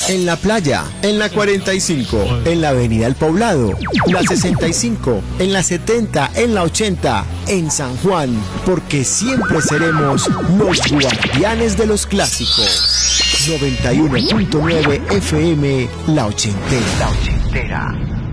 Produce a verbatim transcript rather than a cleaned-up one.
en la playa, en la cuarenta y cinco, en la avenida El Poblado, la sesenta y cinco, en la setenta, en la ochenta, en San Juan, porque siempre seremos los guardianes de los clásicos. noventa y uno punto nueve F M, La Ochentera. La Ochentera.